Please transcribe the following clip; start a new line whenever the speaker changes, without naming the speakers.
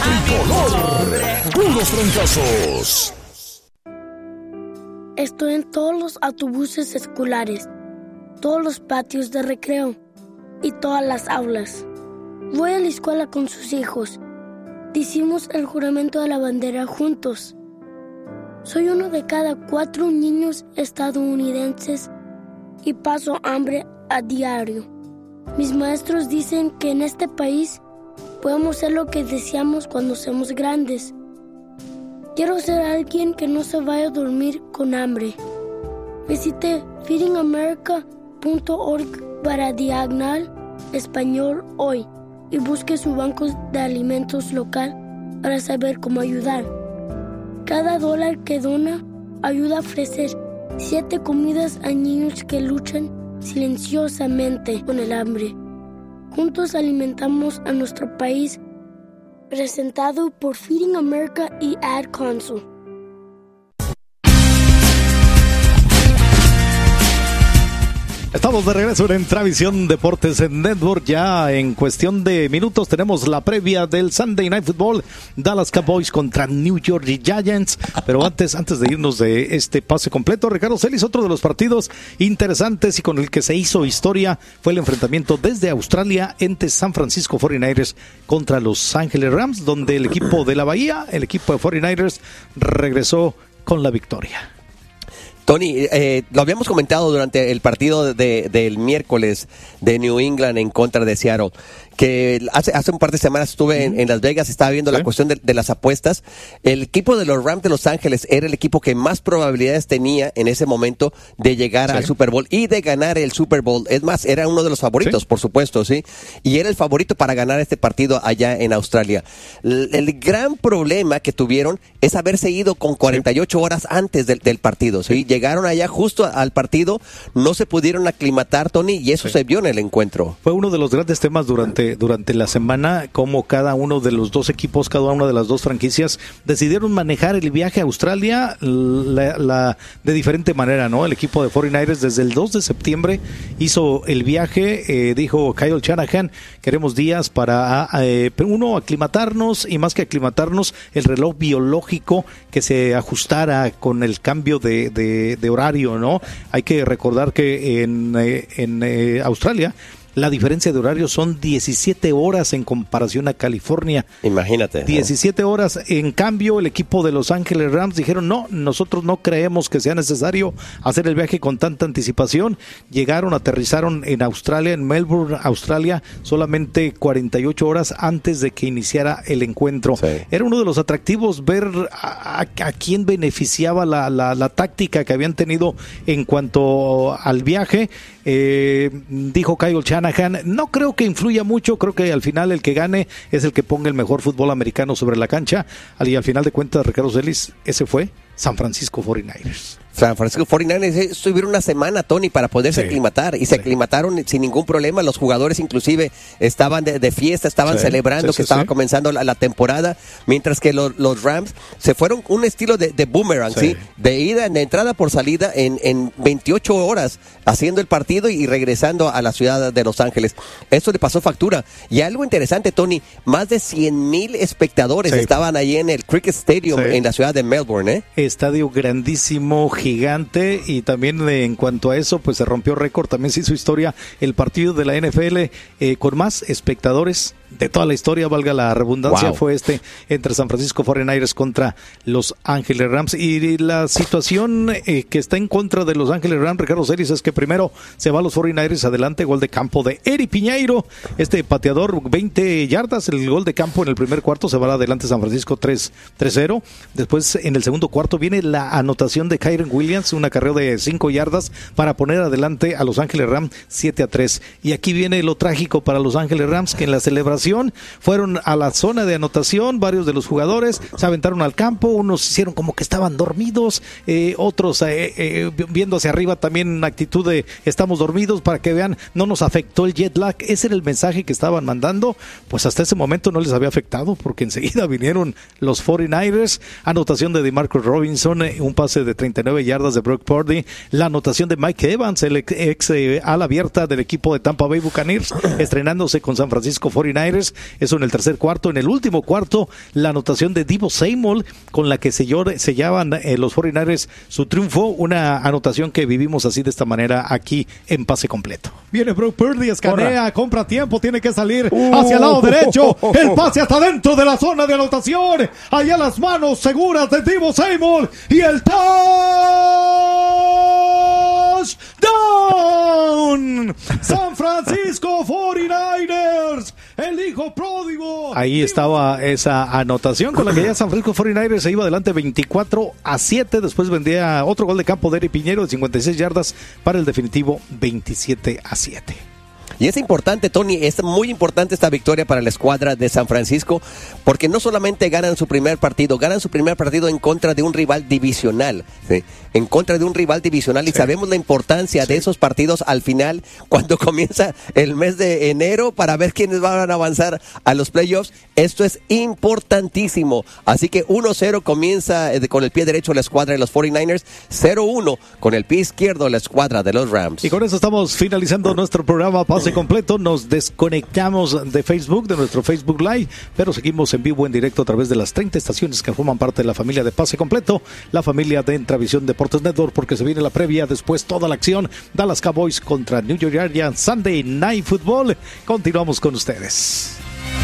Tricolor, puros fracasos.
Estoy en todos los autobuses escolares, todos los patios de recreo y todas las aulas. Voy a la escuela con sus hijos. Decimos el juramento de la bandera juntos. Soy uno de cada 4 niños estadounidenses y paso hambre a diario. Mis maestros dicen que en este país podemos ser lo que deseamos cuando seamos grandes. Quiero ser alguien que no se vaya a dormir con hambre. Visite feedingamerica.org para /español hoy y busque su banco de alimentos local para saber cómo ayudar. Cada dólar que dona ayuda a ofrecer 7 comidas a niños que luchan silenciosamente con el hambre. Juntos alimentamos a nuestro país. Presentado por Feeding America y Ad Council.
Estamos de regreso en Travisión Deportes en Network. Ya en cuestión de minutos tenemos la previa del Sunday Night Football, Dallas Cowboys contra New York Giants. Pero antes de irnos de este pase completo, Ricardo Celis, otro de los partidos interesantes y con el que se hizo historia fue el enfrentamiento desde Australia entre San Francisco 49ers contra Los Ángeles Rams, donde el equipo de la Bahía, el equipo de 49ers, regresó con la victoria.
Tony, lo habíamos comentado durante el partido del miércoles de New England en contra de Seattle, que hace un par de semanas estuve en Las Vegas, estaba viendo la cuestión de las apuestas. El equipo de los Rams de Los Ángeles era el equipo que más probabilidades tenía en ese momento de llegar al Super Bowl y de ganar el Super Bowl. Es más, era uno de los favoritos, por supuesto, sí, y era el favorito para ganar este partido allá en Australia. El gran problema que tuvieron es haberse ido con 48 horas antes del partido, ¿sí? Llegaron allá justo al partido, no se pudieron aclimatar, Tony, y eso se vio en el encuentro.
Fue uno de los grandes temas durante la semana, como cada uno de los dos equipos, cada una de las dos franquicias decidieron manejar el viaje a Australia de diferente manera, ¿no? El equipo de 49ers desde el 2 de septiembre hizo el viaje, dijo Kyle Shanahan, queremos días para aclimatarnos, y más que aclimatarnos, el reloj biológico que se ajustara con el cambio de horario, ¿no? Hay que recordar que en Australia la diferencia de horario son 17 horas en comparación a California.
Imagínate.
17 horas. En cambio, el equipo de Los Ángeles Rams dijeron, no, nosotros no creemos que sea necesario hacer el viaje con tanta anticipación. Aterrizaron en Australia, en Melbourne, Australia, solamente 48 horas antes de que iniciara el encuentro. Sí. Era uno de los atractivos ver a quién beneficiaba la táctica que habían tenido en cuanto al viaje. Dijo Kyle Shanahan, no creo que influya mucho, creo que al final el que gane es el que ponga el mejor fútbol americano sobre la cancha, y al final de cuentas, Ricardo Celis, ese fue San Francisco 49ers.
San Francisco 49ers estuvieron una semana, Tony, para poderse aclimatar, y se aclimataron sin ningún problema. Los jugadores inclusive estaban de fiesta, estaban celebrando que estaba comenzando la temporada, mientras que los Rams se fueron un estilo de boomerang, ¿sí? De ida, de entrada por salida en 28 horas, haciendo el partido y regresando a la ciudad de Los Ángeles. Esto le pasó factura. Y algo interesante, Tony, más de 100,000 espectadores estaban allí en el Cricket Stadium en la ciudad de Melbourne, ¿eh?
Estadio grandísimo, gigante, y también en cuanto a eso, pues se rompió récord, también se hizo historia el partido de la NFL con más espectadores de toda la historia, valga la redundancia, fue entre San Francisco 49ers contra Los Ángeles Rams. Y la situación que está en contra de Los Ángeles Rams, Ricardo Celis, es que primero se va a los 49ers adelante, gol de campo de Eri Piñeiro, pateador, 20 yardas, el gol de campo en el primer cuarto, se va adelante San Francisco 3-0. Después en el segundo cuarto viene la anotación de Kyren Williams, un acarreo de 5 yardas para poner adelante a Los Ángeles Rams 7-3. Y aquí viene lo trágico para Los Ángeles Rams, que en la celebración fueron a la zona de anotación, varios de los jugadores se aventaron al campo, unos hicieron como que estaban dormidos, otros viendo hacia arriba también una actitud de estamos dormidos, para que vean, no nos afectó el jet lag. Ese era el mensaje que estaban mandando. Pues hasta ese momento no les había afectado, porque enseguida vinieron los 49ers, anotación de DeMarcus Robinson, un pase de 39 yardas de Brock Purdy, la anotación de Mike Evans, el ex ala abierta del equipo de Tampa Bay Buccaneers, estrenándose con San Francisco 49ers. 49ers, eso en el tercer cuarto. En el último cuarto, la anotación de Deebo Samuel, con la que sellaban los 49ers su triunfo, una anotación que vivimos así de esta manera aquí en Pase Completo.
Viene Brock Purdy, escanea, compra tiempo, tiene que salir hacia el lado derecho, el pase hasta dentro de la zona de anotación, allá las manos seguras de Deebo Samuel y el touchdown, San Francisco 49ers, el hijo pródigo.
Ahí estaba esa anotación con la que ya San Francisco 49ers se iba adelante 24-7, después vendía otro gol de campo de Eric Piñero de 56 yardas para el definitivo 27-7.
Y es importante, Tony, es muy importante esta victoria para la escuadra de San Francisco, porque no solamente ganan su primer partido en contra de un rival divisional, ¿sí? En contra de un rival divisional, y sabemos la importancia de esos partidos al final, cuando comienza el mes de enero, para ver quiénes van a avanzar a los playoffs. Esto es importantísimo. Así que 1-0 comienza con el pie derecho la escuadra de los 49ers, 0-1 con el pie izquierdo la escuadra de los Rams.
Y con eso estamos finalizando nuestro programa Pase Completo. Nos desconectamos de Facebook, de nuestro Facebook Live, pero seguimos en vivo, en directo a través de las 30 estaciones que forman parte de la familia de Pase Completo, la familia de Entravisión Deportes Network, porque se viene la previa, después toda la acción, Dallas Cowboys contra New York Giants, Sunday Night Football. Continuamos con ustedes.